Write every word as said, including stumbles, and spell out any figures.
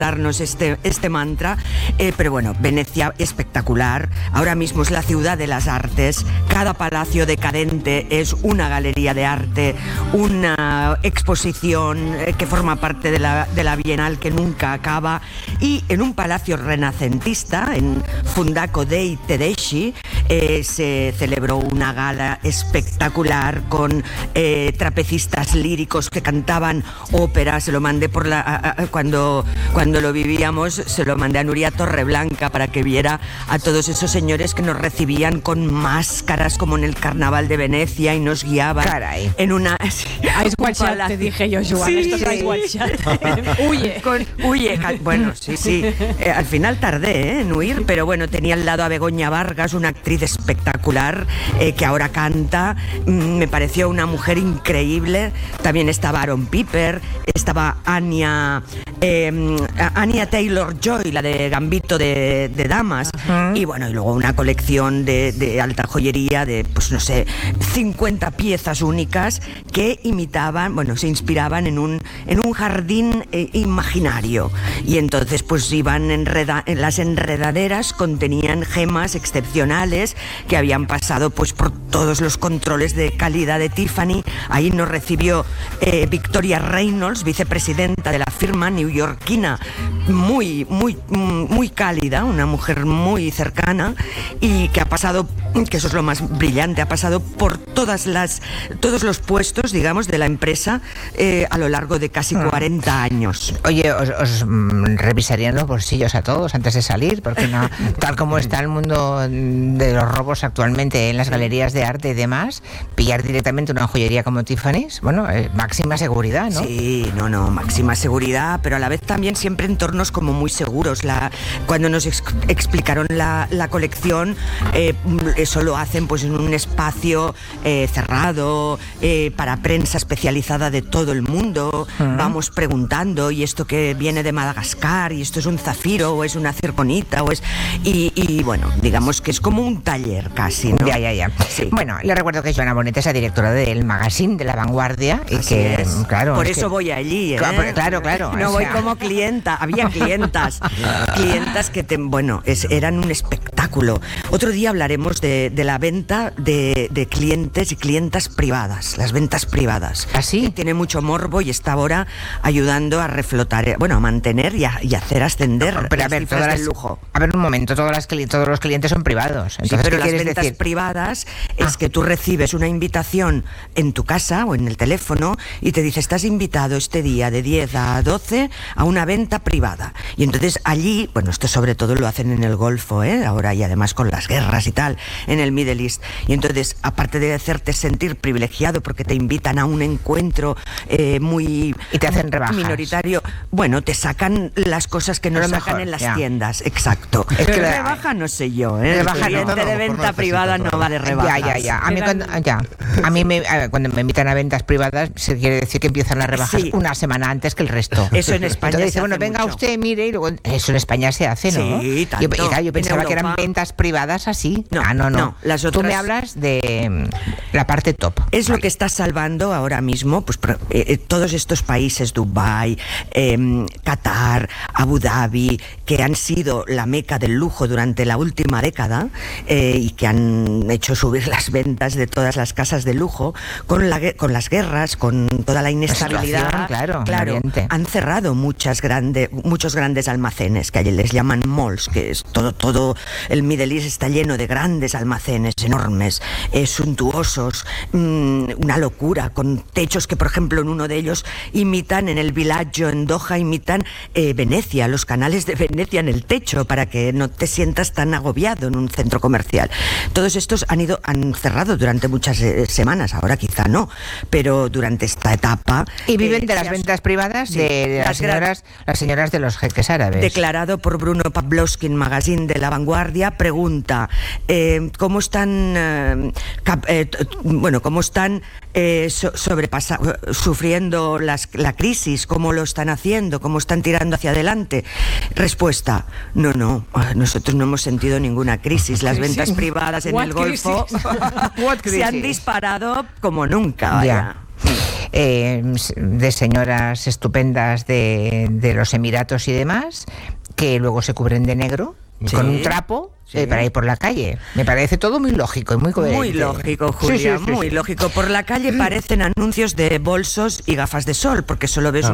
darnos este, este mantra, eh, pero bueno, Venecia espectacular, ahora mismo es la ciudad de las artes, cada palacio decadente es una galería de arte, una exposición eh, que forma parte de la, de la Bienal que nunca acaba, y en un palacio renacentista, en Fundaco dei Tedeschi, eh, se celebró una gala espectacular con eh, trapecistas líricos que cantaban ópera. Se lo mandé por la a, a, cuando, cuando lo vivíamos, se lo mandé a Nuria Torreblanca para que viera a todos esos señores que nos recibían con máscaras como en el Carnaval de Venecia y nos guiaban. Caray. En una... Ice Watch Out, te dije yo, Joan, sí, esto es sí. Ice Watch Out. Huye. Con, huye. Bueno, sí, sí. Eh, al final tardé ¿eh? en huir, pero bueno, tenía al lado a Begoña Vargas, una actriz espectacular eh, que ahora canta. Mm, me pareció una mujer increíble. También estaba Aaron Piper, estaba Anya, eh, Anya Taylor-Joy, la de Gambito de, de Damas. Uh-huh. Y bueno, y luego una colección de, de alta joyería de, pues no sé, cincuenta piezas únicas que imitaban, bueno, se inspiraban en un, en un jardín eh, imaginario. Y entonces pues iban enreda, en las enredaderas contenían gemas excepcionales que habían pasado pues por todos los controles de calidad de Tiffany. Ahí nos recibió eh, Victoria Reynolds, vicepresidenta de la firma neoyorquina, muy, muy, muy cálida, una mujer muy cercana y que ha pasado, que eso es lo más brillante, ha pasado por todas las, todos los puestos, digamos, de la empresa eh, a lo largo de casi cuarenta años. Oye, os, os mm, revisarían los bolsillos a todos antes de salir, porque no, tal como está el mundo de los robos actualmente en las galerías de arte y demás, pillar directamente una joyería como Tiffany's, bueno, eh, máxima seguridad, ¿no? Sí, no, no, máxima seguridad, pero a la vez también siempre entornos como muy seguros. La, cuando nos ex, explicaron la, la colección, eh, eso lo hacen pues en un espacio eh, cerrado, eh, para prensa especializada de todo el mundo. Uh-huh. Vamos preguntando, y esto que viene de Madagascar, y esto es un zafiro, o es una circonita, o es... Y, y bueno, digamos que es como un taller casi, ¿no? Ya, ya, ya. Sí. Bueno, le recuerdo que Joana Bonet es la directora del magazine de La Vanguardia, y Así que, es. Claro, por es eso que... voy allí, ¿eh? Claro, claro, claro. No o voy sea... como clienta, había clientas, clientas que, te, bueno, es, eran un espectáculo. Otro día hablaremos de, de la venta de, de clientes y clientas privadas, las ventas privadas. ¿Ah, sí? Que tiene mucho morbo y está ahora ayudando a reflotar, bueno, a mantener y a, y hacer ascender no, pero las a ver, cifras todas del las, lujo. A ver, un momento, todas las, todos los clientes son privados. Entonces, sí, pero ¿qué las quieres ventas decir? privadas es ah. que tú recibes una invitación en tu casa o en el teléfono y te dice, estás invitado este día de diez a doce a una venta privada. Y entonces allí, bueno, esto sobre todo lo hacen en el Golfo, ¿eh? Ahora, y además con las guerras y tal, en el Middle East. Y entonces, aparte de hacerte sentir privilegiado porque te invitan a un encuentro eh, muy... Y te hacen rebajas. Minoritario, bueno, te sacan las cosas que no Lo sacan mejor, en las ya. tiendas, exacto. Es que la- rebaja no sé yo, ¿eh? Rebaja el cliente no. de venta privada no va de rebajas. Ya, ya, ya. A mí cuando, ya. A mí me, a ver, cuando me invitan a ventas privadas, se quiere decir que empiezan las rebajas Sí. una semana antes que el resto. Eso en España Entonces se dice, bueno, hace venga mucho. usted, mire, y luego... Eso en España se hace, ¿no? Sí, tanto. Yo, y claro, yo En pensaba que eran Europa- ventas privadas así. No, ah, no, no. no, las Tú otras- me hablas de mm, la parte top. Es lo Vale. que está salvando ahora mismo pues, pro- eh, todos estos países, Dubái, eh, Qatar, Abu Dhabi, que han sido la meca del lujo durante la última década eh, y que han hecho subir las ventas de todas las casas de lujo con, la, gue- con las guerras, con toda la inestabilidad. situación, claro, claro, en Oriente. han cerrado muchas grande, muchos grandes almacenes, que allí les llaman malls, que es todo, todo el Middle East está lleno de grandes almacenes enormes, eh, suntuosos, mmm, una locura, con techos que, por ejemplo, en uno de ellos imitan, en el Villaggio, en Doha, imitan eh, Venecia, los canales de Venecia en el techo, para que no te sientas tan agobiado en un centro comercial. Todos estos han ido, han cerrado durante muchas eh, semanas, ahora quizá no, pero durante esta etapa... Y viven eh, de las se ha- ventas privadas Sí, de las las gran- señoras, las señoras de los jeques árabes. Declarado por Bruno Pavlovsky en Magazine de La Vanguardia, pregunta eh, cómo están eh, cap- eh, t- bueno, cómo están eh, so- sobrepasa- sufriendo las, la crisis, cómo lo están haciendo, cómo están tirando hacia adelante. Respuesta: no, no, nosotros no hemos sentido ninguna crisis. Las ¿Crisis? ventas privadas en What el Golfo crisis? What se han crisis? disparado como nunca. Vaya. Ya. eh, de señoras estupendas de, de los Emiratos y demás, que luego se cubren de negro, sí, con un trapo, sí, eh, para ir por la calle. Me parece todo muy lógico y muy coherente. Muy lógico, Julia, sí, sí, sí, muy sí. lógico. Por la calle parecen anuncios de bolsos y gafas de sol, porque solo ves